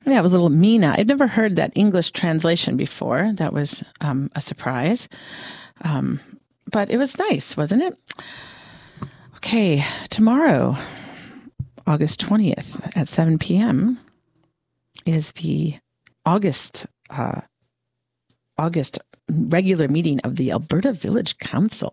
Yeah, it was a little Mina. I'd never heard that English translation before. That was a surprise. But it was nice, wasn't it? Okay, tomorrow, August 20th at 7 p.m. is the August regular meeting of the Alberta Village Council.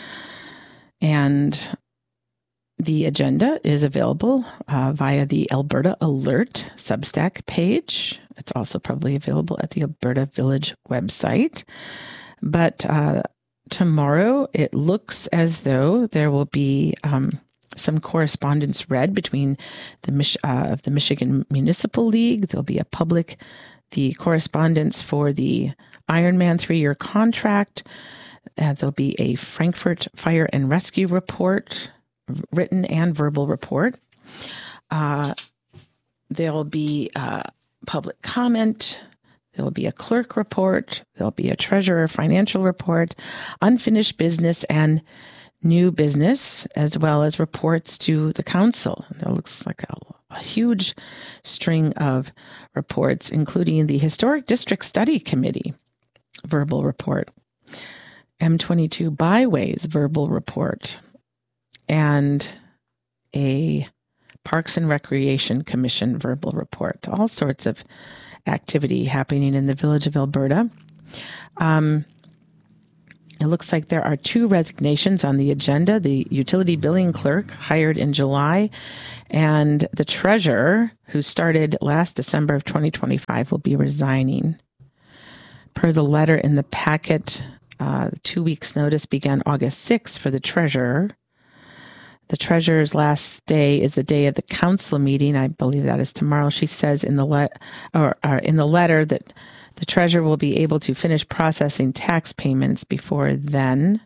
And the agenda is available via the Alberta Alert Substack page. It's also probably available at the Alberta Village website. But tomorrow, it looks as though there will be some correspondence read between the Michigan Municipal League. There'll be the correspondence for the Ironman 3-year contract. There'll be a Frankfurt Fire and Rescue report, written and verbal report. There'll be public comment. There'll be a clerk report. There'll be a treasurer financial report, unfinished business and new business, as well as reports to the council. There looks like a huge string of reports, including the Historic District Study Committee verbal report, M22 Byways verbal report, and a Parks and Recreation Commission verbal report. All sorts of activity happening in the village of Alberta. It looks like there are 2 resignations on the agenda. The utility billing clerk hired in July and the treasurer, who started last December of 2025, will be resigning. Per the letter in the packet, 2 weeks' notice began August 6th for the treasurer. The treasurer's last day is the day of the council meeting. I believe that is tomorrow. She says in the letter that the treasurer will be able to finish processing tax payments before then.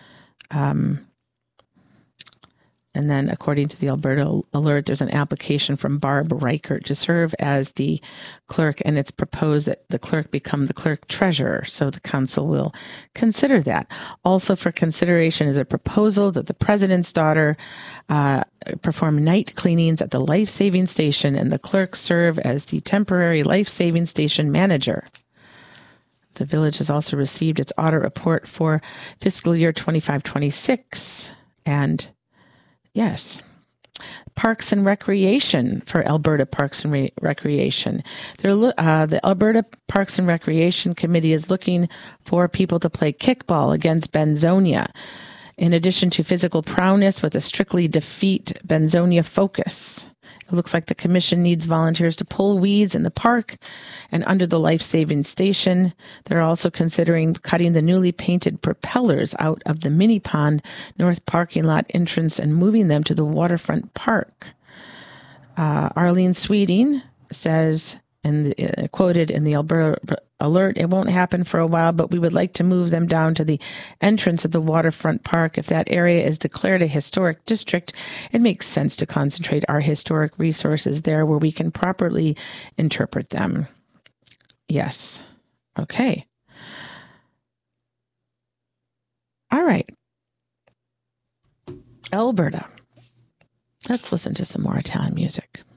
And then, according to the Alberta Alert, there's an application from Barb Reichert to serve as the clerk, and it's proposed that the clerk become the clerk treasurer. So the council will consider that. Also for consideration is a proposal that the president's daughter perform night cleanings at the life-saving station, and the clerk serve as the temporary life-saving station manager. The village has also received its audit report for fiscal year 25-26, and yes, Parks and Recreation for Alberta Parks and Recreation. The Alberta Parks and Recreation Committee is looking for people to play kickball against Benzonia, in addition to physical prowess with a strictly defeat Benzonia focus. It looks like the commission needs volunteers to pull weeds in the park and under the life-saving station. They're also considering cutting the newly painted propellers out of the mini pond north parking lot entrance and moving them to the waterfront park. Arlene Sweeting says, quoted in the Alberta Alert, "It won't happen for a while, but we would like to move them down to the entrance of the waterfront park. If that area is declared a historic district, it makes sense to concentrate our historic resources there where we can properly interpret them." Yes. Okay. All right. Alberta. Let's listen to some more Italian music.